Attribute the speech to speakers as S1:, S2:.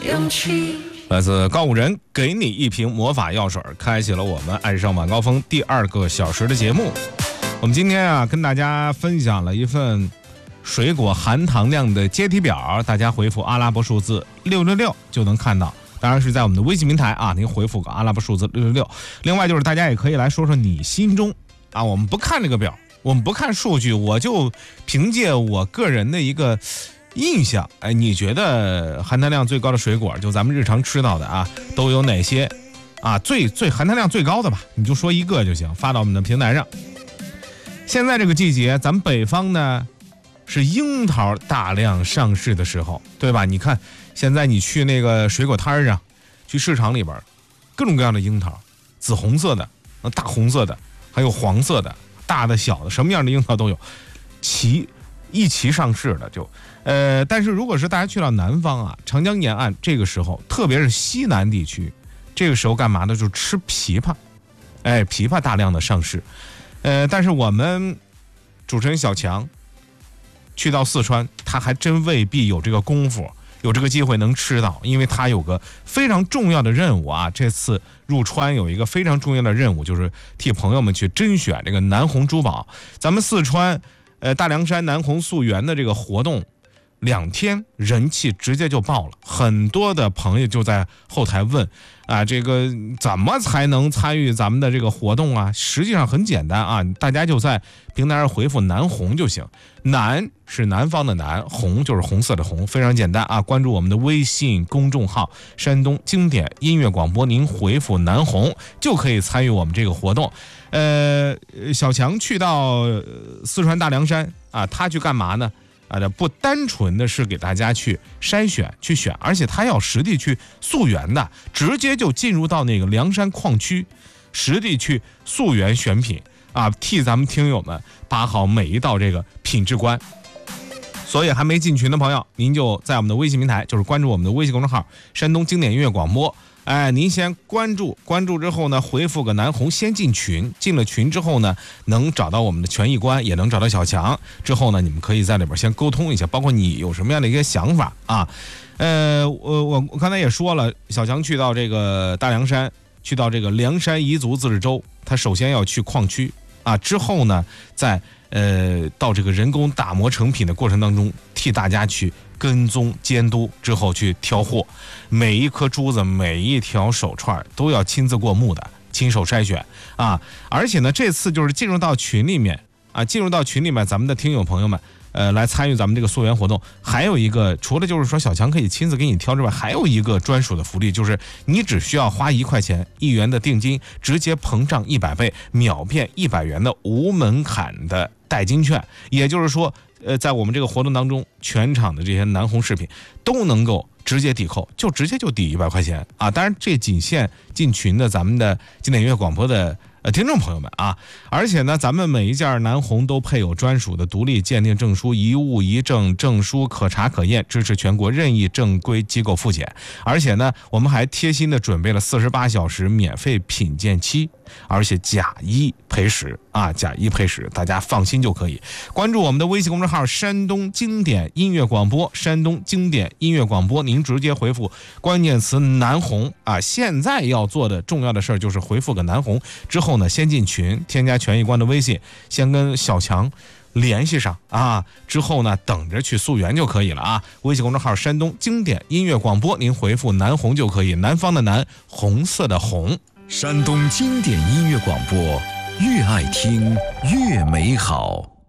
S1: 勇气。
S2: 来自告五人，给你一瓶魔法药水，开启了我们爱上晚高峰第2个小时的节目。我们今天啊，跟大家分享了一份水果含糖量的阶梯表，大家回复阿拉伯数字666就能看到。当然是在我们的微信平台啊，您回复个阿拉伯数字666。另外就是大家也可以来说说你心中啊，我们不看这个表，我们不看数据，我就凭借我个人的一个印象，哎，你觉得含糖量最高的水果，就咱们日常吃到的啊，都有哪些啊？最含糖量最高的吧，你就说一个就行，发到我们的平台上。现在这个季节，咱们北方呢是樱桃大量上市的时候，对吧？你看现在你去那个水果摊上，去市场里边，各种各样的樱桃，紫红色的、大红色的，还有黄色的，大的小的，什么样的樱桃都有，一齐上市的就。但是如果是大家去到南方啊，长江沿岸这个时候，特别是西南地区，这个时候干嘛呢？就吃枇杷，哎，枇杷大量的上市。但是我们主持人小强去到四川，他还真未必有这个功夫，有这个机会能吃到，因为他有个非常重要的任务啊。这次入川有一个非常重要的任务，就是替朋友们去甄选这个南红珠宝。咱们四川大凉山南红溯源的这个活动，2天人气直接就爆了，很多的朋友就在后台问啊，这个怎么才能参与咱们的这个活动啊？实际上很简单啊，大家就在平台上回复南红就行，南是南方的南，红就是红色的红，非常简单啊。关注我们的微信公众号山东经典音乐广播，您回复南红就可以参与我们这个活动。小强去到四川大凉山啊，他去干嘛呢？不单纯的是给大家去筛选去选，而且他要实地去溯源的，直接就进入到那个凉山矿区，实地去溯源选品啊，替咱们听友们把好每一道这个品质关。所以还没进群的朋友，您就在我们的微信平台，就是关注我们的微信公众号山东经典音乐广播。哎，您先关注之后呢，回复个南红先进群，进了群之后呢，能找到我们的权益官，也能找到小强。之后呢，你们可以在里边先沟通一下，包括你有什么样的一个想法啊。我刚才也说了，小强去到这个大凉山，去到这个凉山彝族自治州，他首先要去矿区啊，之后呢，在到这个人工打磨成品的过程当中，替大家去跟踪监督，之后去挑货，每一颗珠子每一条手串都要亲自过目的，亲手筛选啊。而且呢，这次就是进入到群里面，咱们的听友朋友们来参与咱们这个溯源活动，还有一个除了就是说小强可以亲自给你挑之外，还有一个专属的福利，就是你只需要花1块钱1元的定金，直接膨胀100倍，秒变100元的无门槛的代金券。也就是说在我们这个活动当中，全场的这些南红饰品都能够直接抵扣，直接抵100块钱啊！当然这仅限进群的咱们的经典音乐广播的听众朋友们啊。而且呢，咱们每一件南红都配有专属的独立鉴定证书，一物一证证书，可查可验，支持全国任意正规机构复检。而且呢，我们还贴心的准备了48小时免费品鉴期，而且假一赔10啊，假一赔10，大家放心就可以。关注我们的微信公众号山东经典音乐广播，山东经典音乐广播，您直接回复关键词南红啊。现在要做的重要的事儿就是回复个南红之后呢，先进群，添加权益官的微信，先跟小强联系上啊，之后呢等着去溯源就可以了啊。微信公众号山东经典音乐广播，您回复南红就可以，南方的南，红色的红。
S3: 山东经典音乐广播，越爱听越美好。